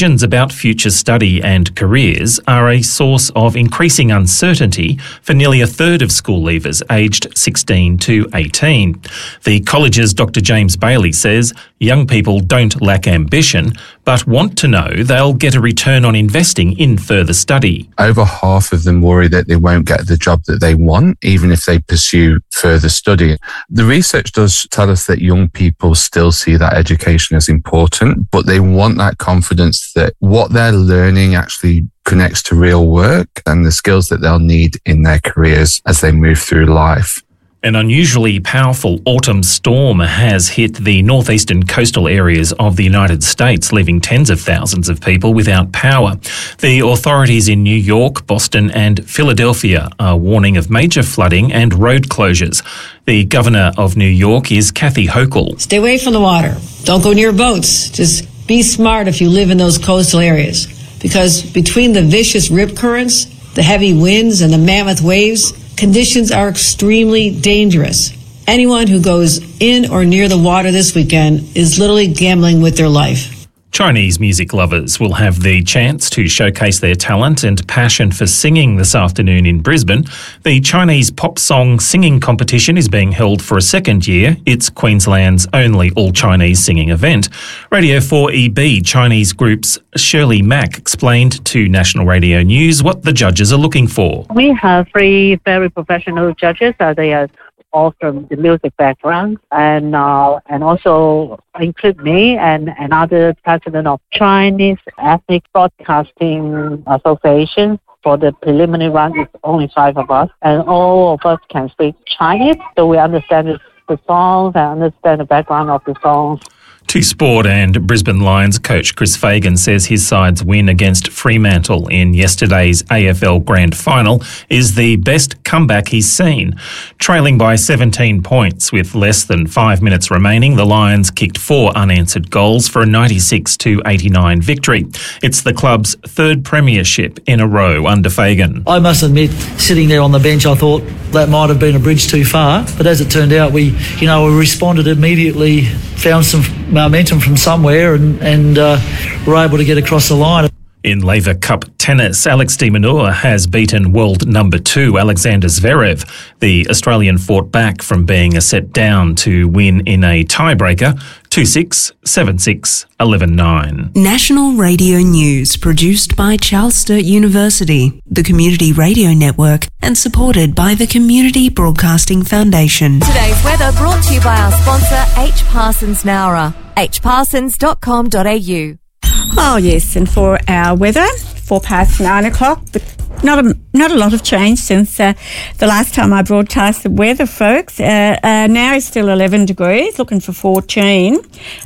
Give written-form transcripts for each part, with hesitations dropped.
decisions about future study and careers are a source of increasing uncertainty for nearly a third of school leavers aged 16 to 18. The college's Dr. James Bailey says young people don't lack ambition, but want to know they'll get a return on investing in further study. Over half of them worry that they won't get the job that they want, even if they pursue further study. The research does tell us that young people still see that education as important, but they want that confidence that what they're learning actually connects to real work and the skills that they'll need in their careers as they move through life. An unusually powerful autumn storm has hit the northeastern coastal areas of the United States, leaving tens of thousands of people without power. The authorities in New York, Boston and Philadelphia are warning of major flooding and road closures. The Governor of New York is Kathy Hochul. Stay away from the water. Don't go near boats. Just be smart if you live in those coastal areas, because between the vicious rip currents, the heavy winds and the mammoth waves, conditions are extremely dangerous. Anyone who goes in or near the water this weekend is literally gambling with their life. Chinese music lovers will have the chance to showcase their talent and passion for singing this afternoon in Brisbane. The Chinese pop song singing competition is being held for a second year. It's Queensland's only all-Chinese singing event. Radio 4EB Chinese group's Shirley Mack explained to National Radio News what the judges are looking for. We have 3 very professional judges. They are all from the music background, and also include me and another president of Chinese Ethnic Broadcasting Association. For the preliminary round, it's only 5 of us, and all of us can speak Chinese, so we understand the songs and understand the background of the songs. To sport, and Brisbane Lions coach Chris Fagan says his side's win against Fremantle in yesterday's AFL Grand Final is the best comeback he's seen. Trailing by 17 points with less than 5 minutes remaining, the Lions kicked 4 unanswered goals for a 96-89 victory. It's the club's 3rd premiership in a row under Fagan. I must admit, sitting there on the bench, I thought that might have been a bridge too far, but as it turned out, we responded immediately, found some momentum from somewhere and were able to get across the line. In Laver Cup tennis, Alex de Minaur has beaten world number 2 Alexander Zverev. The Australian fought back from being a set down to win in a tiebreaker, 2-6, 7-6, 11-9. National Radio News, produced by Charles Sturt University, the Community Radio Network, and supported by the Community Broadcasting Foundation. Today's weather brought to you by our sponsor, H. Parsons Nowra, hparsons.com.au. Oh yes, and for our weather, 9:04, but not a lot of change since the last time I broadcast the weather, folks. Now it's still 11 degrees, looking for 14.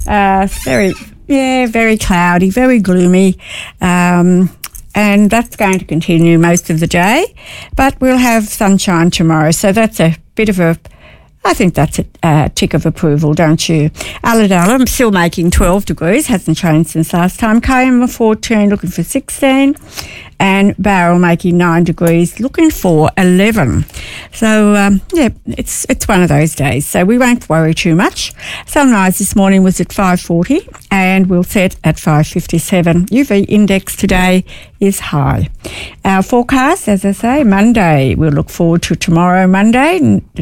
Very cloudy, very gloomy, and that's going to continue most of the day. But we'll have sunshine tomorrow, so that's a bit of I think that's a tick of approval, don't you? Ulladulla, I'm still making 12 degrees, hasn't changed since last time. Kiama 14, looking for 16. And Barrel making 9 degrees, looking for 11. So, it's one of those days. So we won't worry too much. Sunrise this morning was at 5:40 and we'll set at 5:57. UV index today is high. Our forecast, as I say, Monday, we'll look forward to tomorrow, Monday, the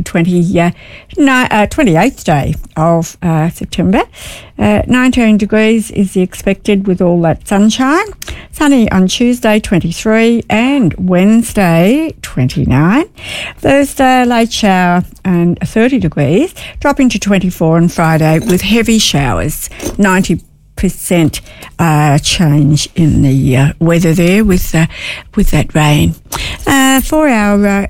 28th day of September. 19 degrees is the expected with all that sunshine. Sunny on Tuesday, 23, and Wednesday, 29. Thursday, late shower and 30 degrees, dropping to 24 on Friday with heavy showers, 90% change in the weather there with that rain. For our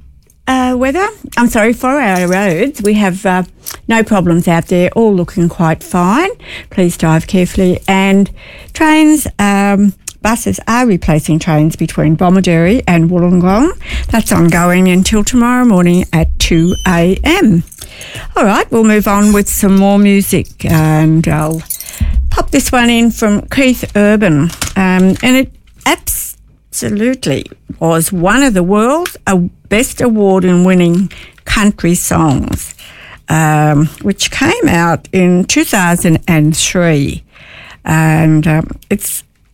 for our roads, we have no problems out there, all looking quite fine. Please drive carefully. And trains, buses are replacing trains between Bomaderry and Wollongong. That's ongoing until tomorrow morning at 2 a.m. All right, we'll move on with some more music, and I'll pop this one in from Keith Urban, and it absolutely was one of the world's best award-winning country songs, which came out in 2003, and it's